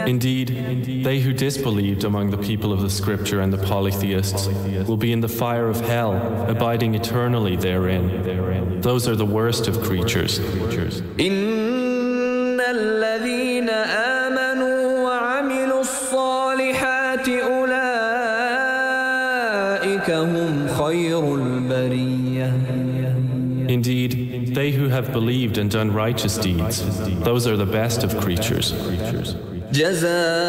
Indeed, they who disbelieved among the people of the scripture and the polytheists will be in the fire of hell, abiding eternally therein. Those are the worst of creatures. إن الذين آمنوا وعملوا الصالحات أولئك هم خير البرية. Indeed, they who have believed and done righteous deeds, those are the best of creatures.